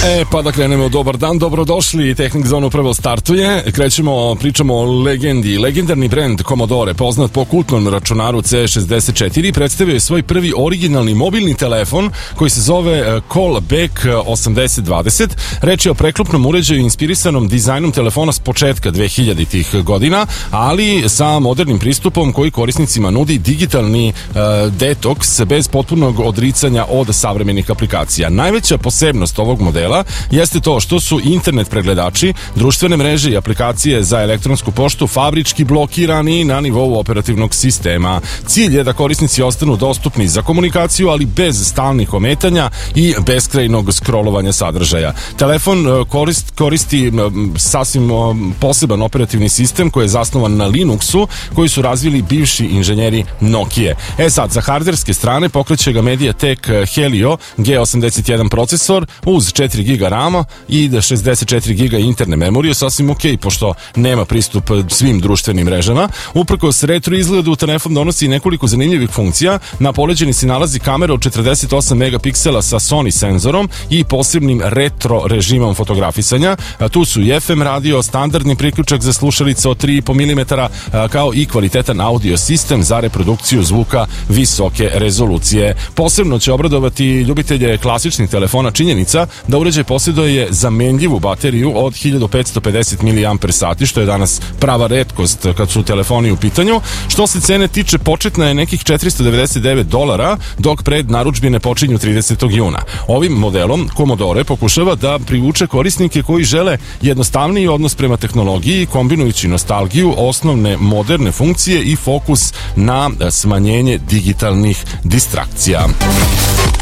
Pa da krenemo, dobar dan, dobrodošli, Tehnik Zonu prvo startuje, pričamo o legendi. Legendarni brend Commodore, poznat po kultnom računaru C64, predstavio je svoj prvi originalni mobilni telefon koji se zove Callback 8020. Reč je o preklopnom uređaju inspirisanom dizajnom telefona s početka 2000-ih godina, ali sa modernim pristupom koji korisnicima nudi digitalni detoks bez potpunog odricanja od savremenih aplikacija. Najveća posebnost ovog modela jeste to što su internet pregledači, društvene mreže i aplikacije za elektronsku poštu fabrički blokirani na nivou operativnog sistema. Cilj je da korisnici ostanu dostupni za komunikaciju, ali bez stalnih ometanja i beskrajnog scrollovanja sadržaja. Telefon koristi sasvim poseban operativni sistem koji je zasnovan na Linuxu, koji su razvili bivši inženjeri Nokije. Sad, za hardverske strane pokreće ga MediaTek Helio G81 procesor uz 4 GB RAM-a i 64 GB interne memorije, sasvim ok, pošto nema pristup svim društvenim mrežama. Uprkos retro izgledu, telefon donosi nekoliko zanimljivih funkcija. Na poleđini se nalazi kamera od 48 megapiksela sa Sony senzorom i posebnim retro režimom fotografisanja. Tu su i FM radio, standardni priključak za slušalice od 3,5 mm, kao i kvalitetan audio sistem za reprodukciju zvuka visoke rezolucije. Posebno će obradovati ljubitelje klasičnih telefona činjenica da uređaj posjeduje zamenljivu bateriju od 1550 mAh, što je danas prava retkost kad su telefoni u pitanju. Što se cene tiče, početna je nekih $499, dok prednarudžbine počinju 30. juna. Ovim modelom Commodore pokušava da privuče korisnike koji žele jednostavniji odnos prema tehnologiji, kombinujući nostalgiju, osnovne moderne funkcije i fokus na smanjenje digitalnih distrakcija.